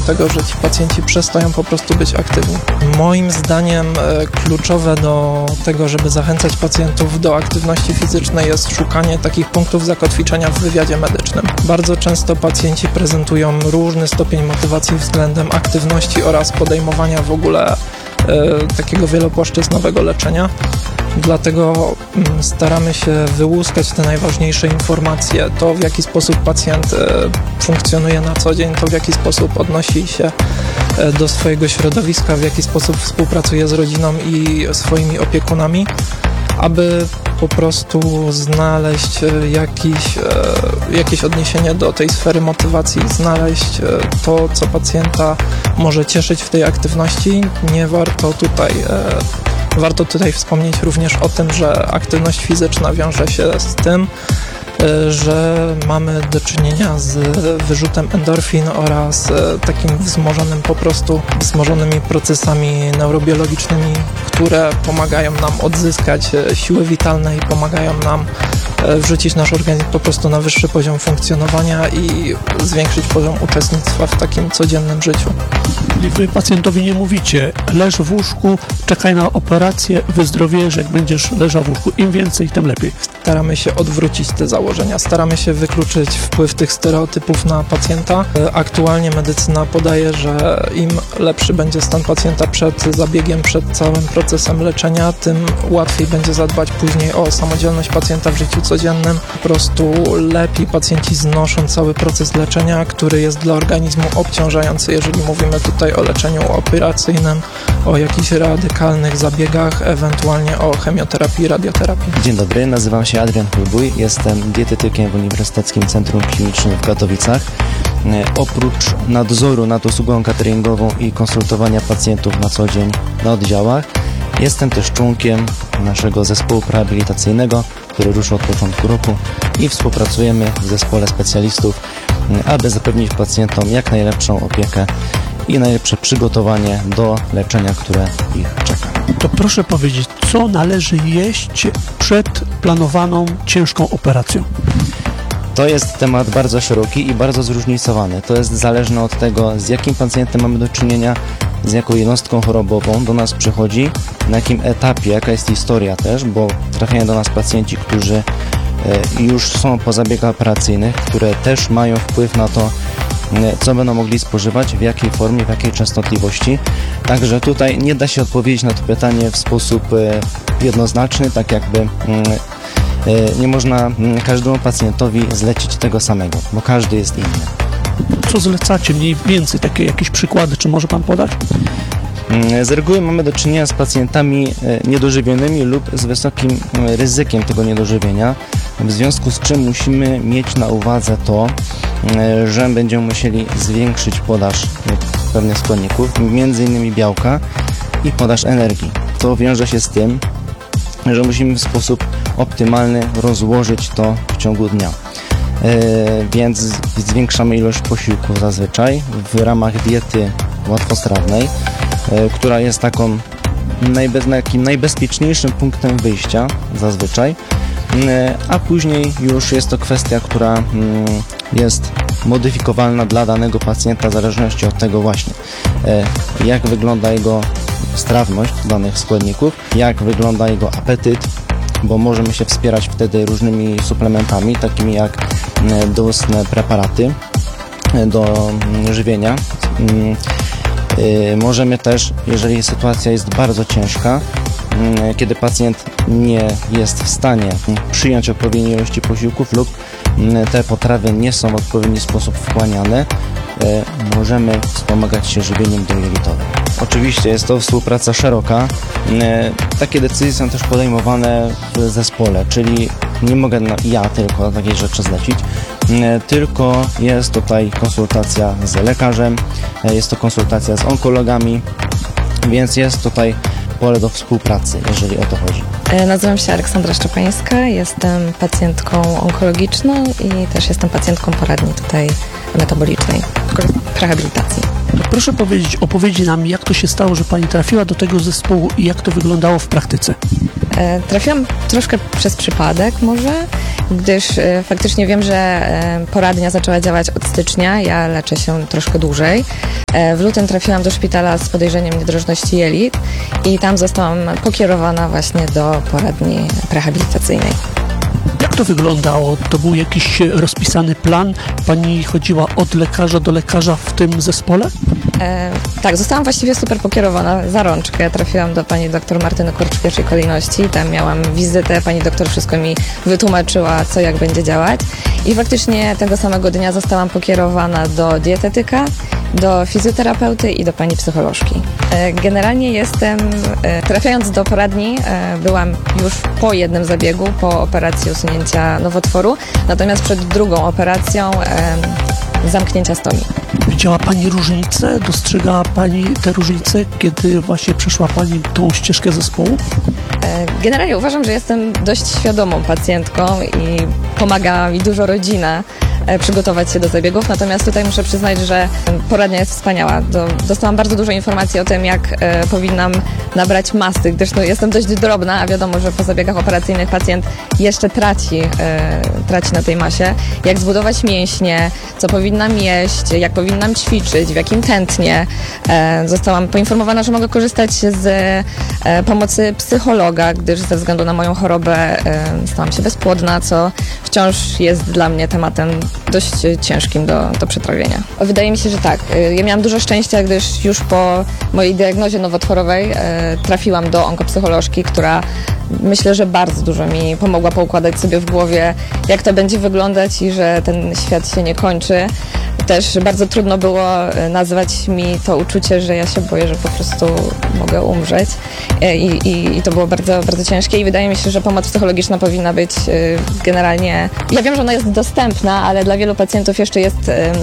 tego, że ci pacjenci przestają po prostu być aktywni. Moim zdaniem kluczowe do tego, żeby zachęcać pacjentów do aktywności fizycznej jest szukanie takich punktów zakotwiczenia w wywiadzie medycznym. Bardzo często pacjenci prezentują różny stopień motywacji względem aktywności oraz podejmowania w ogóle takiego wielopłaszczyznowego leczenia. Dlatego staramy się wyłuskać te najważniejsze informacje, to w jaki sposób pacjent funkcjonuje na co dzień, to w jaki sposób odnosi się do swojego środowiska, w jaki sposób współpracuje z rodziną i swoimi opiekunami, aby po prostu znaleźć jakieś odniesienie do tej sfery motywacji, znaleźć to, co pacjenta może cieszyć w tej aktywności. Warto tutaj wspomnieć również o tym, że aktywność fizyczna wiąże się z tym, że mamy do czynienia z wyrzutem endorfin oraz takim wzmożonymi procesami neurobiologicznymi, które pomagają nam odzyskać siły witalne i pomagają nam wrzucić nasz organizm po prostu na wyższy poziom funkcjonowania i zwiększyć poziom uczestnictwa w takim codziennym życiu. Czyli wy pacjentowi nie mówicie, leż w łóżku, czekaj na operację, wyzdrowiejesz, jak będziesz leżał w łóżku. Im więcej, tym lepiej. Staramy się odwrócić te założenia, staramy się wykluczyć wpływ tych stereotypów na pacjenta. Aktualnie medycyna podaje, że im lepszy będzie stan pacjenta przed zabiegiem, przed całym procesem leczenia, tym łatwiej będzie zadbać później o samodzielność pacjenta w życiu codziennym. Po prostu lepiej pacjenci znoszą cały proces leczenia, który jest dla organizmu obciążający, jeżeli mówimy tutaj o leczeniu operacyjnym, o jakichś radykalnych zabiegach, ewentualnie o chemioterapii, radioterapii. Dzień dobry, nazywam się Adrian Hulbuj, jestem dietetykiem w Uniwersyteckim Centrum Klinicznym w Katowicach. Oprócz nadzoru nad usługą cateringową i konsultowania pacjentów na co dzień na oddziałach, jestem też członkiem naszego zespołu rehabilitacyjnego, który ruszył od początku roku i współpracujemy w zespole specjalistów, aby zapewnić pacjentom jak najlepszą opiekę i najlepsze przygotowanie do leczenia, które ich czeka. To proszę powiedzieć, co należy jeść przed planowaną ciężką operacją? To jest temat bardzo szeroki i bardzo zróżnicowany. To jest zależne od tego, z jakim pacjentem mamy do czynienia, z jaką jednostką chorobową do nas przychodzi, na jakim etapie, jaka jest historia też, bo trafiają do nas pacjenci, którzy już są po zabiegach operacyjnych, które też mają wpływ na to, co będą mogli spożywać, w jakiej formie, w jakiej częstotliwości. Także tutaj nie da się odpowiedzieć na to pytanie w sposób jednoznaczny, tak jakby nie można każdemu pacjentowi zlecić tego samego, bo każdy jest inny. Co zlecacie mniej więcej? Takie jakieś przykłady, czy może Pan podać? Z reguły mamy do czynienia z pacjentami niedożywionymi lub z wysokim ryzykiem tego niedożywienia, w związku z czym musimy mieć na uwadze to, że będziemy musieli zwiększyć podaż pewnych składników, m.in. białka i podaż energii. To wiąże się z tym, że musimy w sposób optymalny rozłożyć to w ciągu dnia. Więc zwiększamy ilość posiłków zazwyczaj w ramach diety łatwostrawnej, która jest takim najbezpieczniejszym punktem wyjścia zazwyczaj, a później już jest to kwestia, która jest modyfikowalna dla danego pacjenta w zależności od tego właśnie, jak wygląda jego strawność danych składników, jak wygląda jego apetyt, bo możemy się wspierać wtedy różnymi suplementami, takimi jak doustne preparaty do żywienia. Możemy też, jeżeli sytuacja jest bardzo ciężka, kiedy pacjent nie jest w stanie przyjąć odpowiedniej ilości posiłków lub te potrawy nie są w odpowiedni sposób wchłaniane, możemy wspomagać się żywieniem dojelitowym. Oczywiście jest to współpraca szeroka. Takie decyzje są też podejmowane w zespole, czyli nie mogę ja tylko takiej rzeczy zlecić, tylko jest tutaj konsultacja z lekarzem, jest to konsultacja z onkologami, więc jest tutaj pole do współpracy, jeżeli o to chodzi. Nazywam się Aleksandra Szczepańska, jestem pacjentką onkologiczną i też jestem pacjentką poradni tutaj metabolicznej w rehabilitacji. Proszę opowiedzieć nam, jak to się stało, że Pani trafiła do tego zespołu i jak to wyglądało w praktyce? Trafiłam troszkę przez przypadek może. gdyż faktycznie wiem, że poradnia zaczęła działać od stycznia, ja leczę się troszkę dłużej. W lutym trafiłam do szpitala z podejrzeniem niedrożności jelit i tam zostałam pokierowana właśnie do poradni rehabilitacyjnej. Jak to wyglądało? To był jakiś rozpisany plan? Pani chodziła od lekarza do lekarza w tym zespole? Tak, zostałam właściwie super pokierowana za rączkę. Trafiłam do pani doktor Martyny Kurcz w pierwszej kolejności. Tam miałam wizytę, pani doktor wszystko mi wytłumaczyła, co jak będzie działać. I faktycznie tego samego dnia zostałam pokierowana do dietetyka, do fizjoterapeuty i do pani psycholożki. Generalnie trafiając do poradni, byłam już po jednym zabiegu, po operacji usunięcia nowotworu, natomiast przed drugą operacją zamknięcia stomii. Widziała Pani różnicę? Dostrzegała Pani te różnice, kiedy właśnie przeszła Pani tą ścieżkę zespołu? Generalnie uważam, że jestem dość świadomą pacjentką i pomaga mi dużo rodzina przygotować się do zabiegów, natomiast tutaj muszę przyznać, że poradnia jest wspaniała. Dostałam bardzo dużo informacji o tym, jak powinnam nabrać masy, gdyż jestem dość drobna, a wiadomo, że po zabiegach operacyjnych pacjent jeszcze traci na tej masie. Jak zbudować mięśnie, co powinnam jeść, jak powinnam ćwiczyć, w jakim tętnie. Zostałam poinformowana, że mogę korzystać z pomocy psychologa, gdyż ze względu na moją chorobę stałam się bezpłodna, co wciąż jest dla mnie tematem dość ciężkim do przetrawienia. Wydaje mi się, że tak. Ja miałam dużo szczęścia, gdyż już po mojej diagnozie nowotworowej trafiłam do onkopsycholożki, która myślę, że bardzo dużo mi pomogła poukładać sobie w głowie, jak to będzie wyglądać i że ten świat się nie kończy. Też bardzo trudno było nazwać mi to uczucie, że ja się boję, że po prostu mogę umrzeć i to było bardzo, bardzo ciężkie i wydaje mi się, że pomoc psychologiczna powinna być generalnie... Ja wiem, że ona jest dostępna, ale dla wielu pacjentów jeszcze jest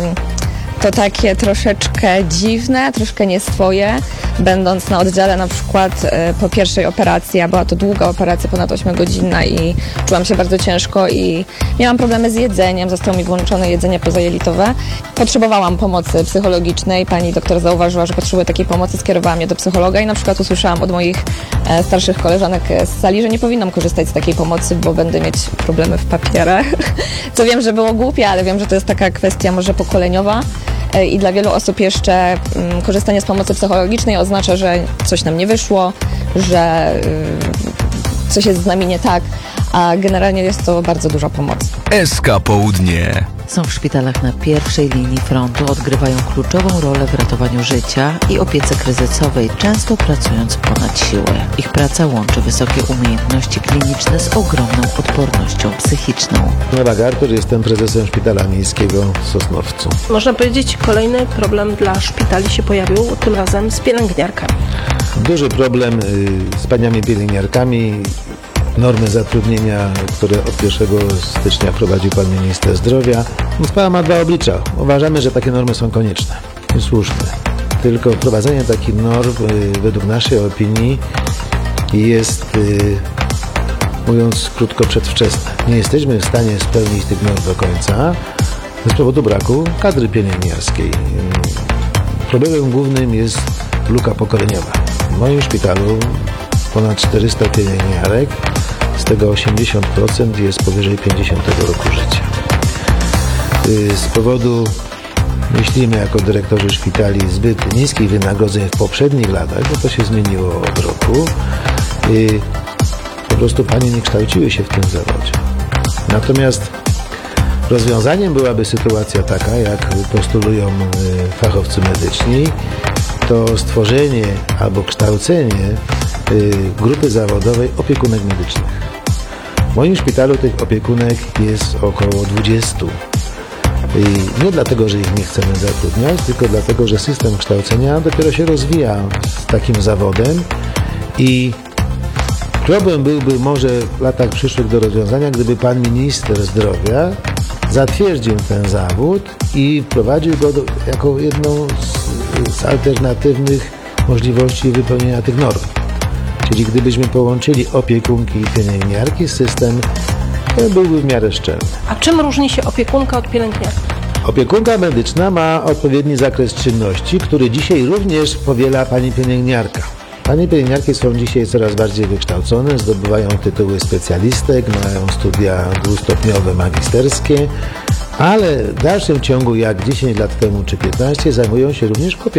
to takie troszeczkę dziwne, troszkę nieswoje, będąc na oddziale na przykład po pierwszej operacji, a była to długa operacja, ponad 8-godzinna i czułam się bardzo ciężko i miałam problemy z jedzeniem, zostało mi włączone jedzenie pozajelitowe. Potrzebowałam pomocy psychologicznej, pani doktor zauważyła, że potrzebuję takiej pomocy, skierowała mnie do psychologa i na przykład usłyszałam od moich starszych koleżanek z sali, że nie powinnam korzystać z takiej pomocy, bo będę mieć problemy w papierach. Co wiem, że było głupie, ale wiem, że to jest taka kwestia może pokoleniowa. I dla wielu osób jeszcze korzystanie z pomocy psychologicznej oznacza, że coś nam nie wyszło, że coś jest z nami nie tak, a generalnie jest to bardzo duża pomoc. SK Południe. Są w szpitalach na pierwszej linii frontu, odgrywają kluczową rolę w ratowaniu życia i opiece kryzysowej, często pracując ponad siłę. Ich praca łączy wysokie umiejętności kliniczne z ogromną odpornością psychiczną. Ewa Artur, jestem prezesem Szpitala Miejskiego w Sosnowcu. Można powiedzieć, kolejny problem dla szpitali się pojawił, tym razem z pielęgniarkami. Duży problem z paniami pielęgniarkami. Normy zatrudnienia, które od 1 stycznia wprowadził pan minister zdrowia. Sprawa ma dwa oblicza. Uważamy, że takie normy są konieczne i słuszne. Tylko wprowadzenie takich norm według naszej opinii jest, mówiąc krótko, przedwczesne. Nie jesteśmy w stanie spełnić tych norm do końca z powodu braku kadry pielęgniarskiej. Problemem głównym jest luka pokoleniowa. W moim szpitalu ponad 400 pielęgniarek, z tego 80% jest powyżej 50 roku życia. Z powodu, myślimy jako dyrektorzy szpitali, zbyt niskich wynagrodzeń w poprzednich latach, bo to się zmieniło od roku, po prostu panie nie kształciły się w tym zawodzie. Natomiast rozwiązaniem byłaby sytuacja taka, jak postulują fachowcy medyczni, to stworzenie albo kształcenie grupy zawodowej opiekunek medycznych. W moim szpitalu tych opiekunek jest około 20. I nie dlatego, że ich nie chcemy zatrudniać, tylko dlatego, że system kształcenia dopiero się rozwija z takim zawodem i problem byłby może w latach przyszłych do rozwiązania, gdyby pan minister zdrowia zatwierdził ten zawód i wprowadził go jako jedną z alternatywnych możliwości wypełnienia tych norm. Czyli gdybyśmy połączyli opiekunki i pielęgniarki, system byłby w miarę szczelny. A czym różni się opiekunka od pielęgniarki? Opiekunka medyczna ma odpowiedni zakres czynności, który dzisiaj również powiela pani pielęgniarka. Panie pielęgniarki są dzisiaj coraz bardziej wykształcone, zdobywają tytuły specjalistek, mają studia dwustopniowe magisterskie, ale w dalszym ciągu, jak 10 lat temu czy 15, zajmują się również